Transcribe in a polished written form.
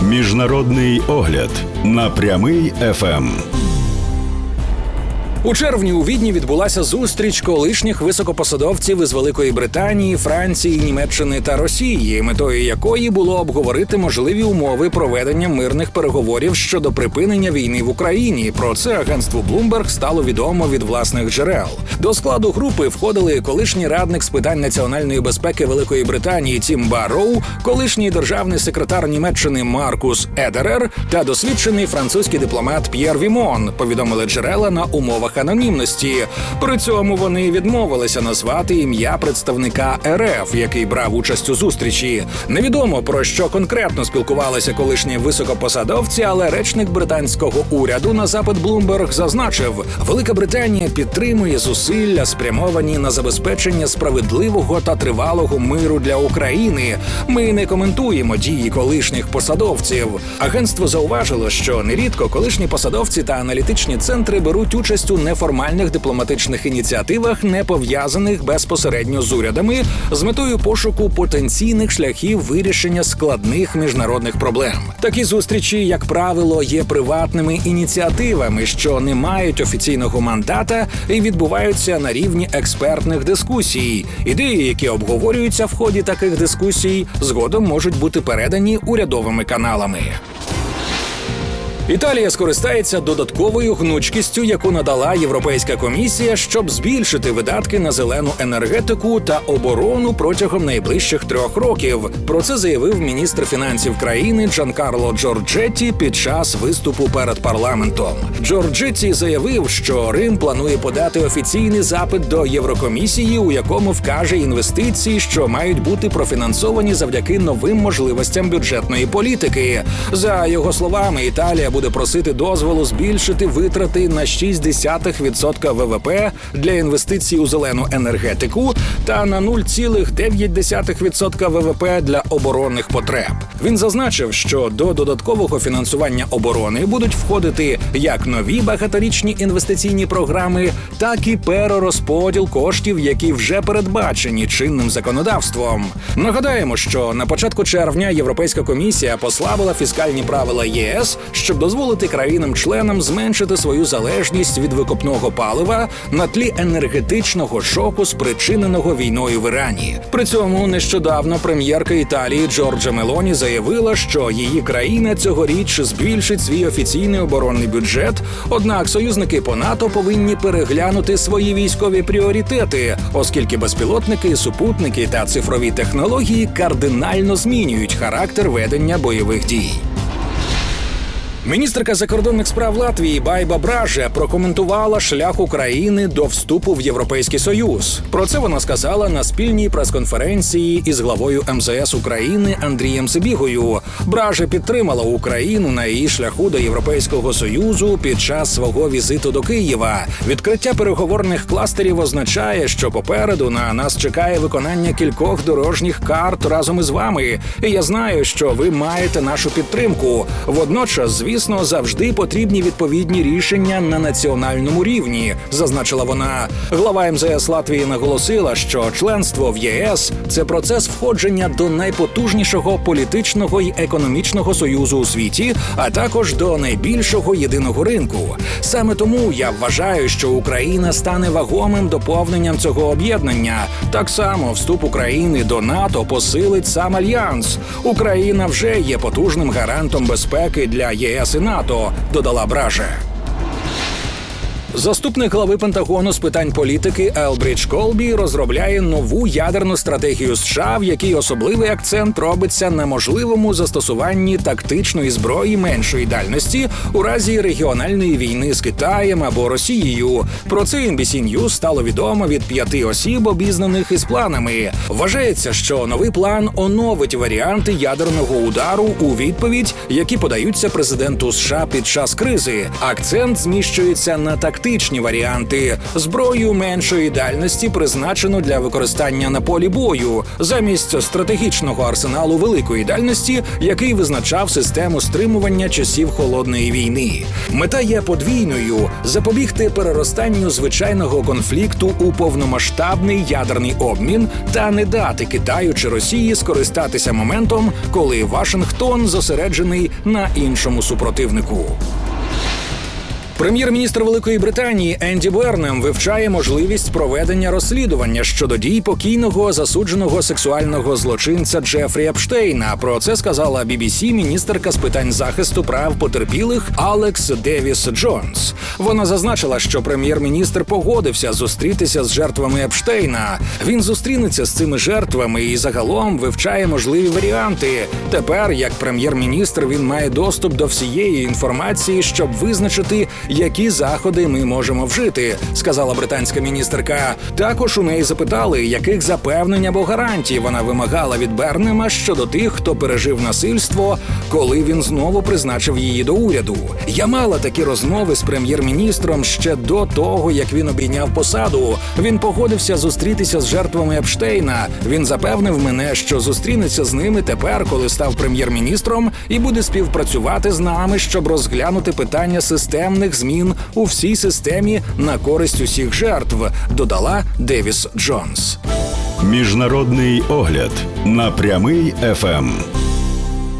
Міжнародний огляд на Прямий ФМ. У червні у Відні відбулася зустріч колишніх високопосадовців із Великої Британії, Франції, Німеччини та Росії, метою якої було обговорити можливі умови проведення мирних переговорів щодо припинення війни в Україні. Про це агентству Bloomberg стало відомо від власних джерел. До складу групи входили колишній радник з питань національної безпеки Великої Британії Тім Барроу, колишній державний секретар Німеччини Маркус Едерер та досвідчений французький дипломат П'єр Вімон, повідомили джерела на умовах анонімності. При цьому вони відмовилися назвати ім'я представника РФ, який брав участь у зустрічі. Невідомо, про що конкретно спілкувалися колишні високопосадовці, але речник британського уряду на запит Bloomberg зазначив, Велика Британія підтримує зусилля, спрямовані на забезпечення справедливого та тривалого миру для України. Ми не коментуємо дії колишніх посадовців. Агентство зауважило, що нерідко колишні посадовці та аналітичні центри беруть участь у неформальних дипломатичних ініціативах, не пов'язаних безпосередньо з урядами, з метою пошуку потенційних шляхів вирішення складних міжнародних проблем. Такі зустрічі, як правило, є приватними ініціативами, що не мають офіційного мандата і відбуваються на рівні експертних дискусій. Ідеї, які обговорюються в ході таких дискусій, згодом можуть бути передані урядовими каналами. Італія скористається додатковою гнучкістю, яку надала Європейська комісія, щоб збільшити видатки на зелену енергетику та оборону протягом найближчих 3 років. Про це заявив міністр фінансів країни Джанкарло Джорджетті під час виступу перед парламентом. Джорджетті заявив, що Рим планує подати офіційний запит до Єврокомісії, у якому вкаже інвестиції, що мають бути профінансовані завдяки новим можливостям бюджетної політики. За його словами, Італія буде просити дозволу збільшити витрати на 0,6% ВВП для інвестицій у зелену енергетику та на 0,9% ВВП для оборонних потреб. Він зазначив, що до додаткового фінансування оборони будуть входити як нові багаторічні інвестиційні програми, так і перерозподіл коштів, які вже передбачені чинним законодавством. Нагадаємо, що на початку червня Європейська комісія послабила фіскальні правила ЄС, щоб дозволити країнам-членам зменшити свою залежність від викопного палива на тлі енергетичного шоку, спричиненого війною в Ірані. При цьому нещодавно прем'єрка Італії Джорджа Мелоні заявила, що її країна цьогоріч збільшить свій офіційний оборонний бюджет, однак союзники по НАТО повинні переглянути свої військові пріоритети, оскільки безпілотники, супутники та цифрові технології кардинально змінюють характер ведення бойових дій. Міністерка закордонних справ Латвії Байба Браже прокоментувала шлях України до вступу в Європейський Союз. Про це вона сказала на спільній прес-конференції із главою МЗС України Андрієм Сибігою. Браже підтримала Україну на її шляху до Європейського Союзу під час свого візиту до Києва. Відкриття переговорних кластерів означає, що попереду на нас чекає виконання кількох дорожніх карт разом із вами. І я знаю, що ви маєте нашу підтримку. Водночас, звісно, завжди потрібні відповідні рішення на національному рівні, зазначила вона. Глава МЗС Латвії наголосила, що членство в ЄС – це процес входження до найпотужнішого політичного й економічного союзу у світі, а також до найбільшого єдиного ринку. Саме тому я вважаю, що Україна стане вагомим доповненням цього об'єднання. Так само вступ України до НАТО посилить сам Альянс. Україна вже є потужним гарантом безпеки для ЄС і НАТО, додала Браже. Заступник глави Пентагону з питань політики Елбрідж Колбі розробляє нову ядерну стратегію США, в якій особливий акцент робиться на можливому застосуванні тактичної зброї меншої дальності у разі регіональної війни з Китаєм або Росією. Про це NBC News стало відомо від 5 осіб, обізнаних із планами. Вважається, що новий план оновить варіанти ядерного удару у відповідь, які подаються президенту США під час кризи. Акцент зміщується на тактичну тактичні варіанти. Зброю меншої дальності призначено для використання на полі бою, замість стратегічного арсеналу великої дальності, який визначав систему стримування часів Холодної війни. Мета є подвійною – запобігти переростанню звичайного конфлікту у повномасштабний ядерний обмін та не дати Китаю чи Росії скористатися моментом, коли Вашингтон зосереджений на іншому супротивнику. Прем'єр-міністр Великої Британії Енді Бернем вивчає можливість проведення розслідування щодо дій покійного засудженого сексуального злочинця Джефрі Епштейна. Про це сказала BBC міністерка з питань захисту прав потерпілих Алекс Девіс Джонс. Вона зазначила, що прем'єр-міністр погодився зустрітися з жертвами Епштейна. Він зустрінеться з цими жертвами і загалом вивчає можливі варіанти. Тепер, як прем'єр-міністр, він має доступ до всієї інформації, щоб визначити, які заходи ми можемо вжити, сказала британська міністерка. Також у неї запитали, яких запевнень або гарантій вона вимагала від Бернема щодо тих, хто пережив насильство, коли він знову призначив її до уряду. Я мала такі розмови з прем'єр-міністром ще до того, як він обійняв посаду. Він погодився зустрітися з жертвами Епштейна. Він запевнив мене, що зустрінеться з ними тепер, коли став прем'єр-міністром, і буде співпрацювати з нами, щоб розглянути питання системних змін у всій системі на користь усіх жертв, додала Девіс Джонс. Міжнародний огляд на Прямий ФМ.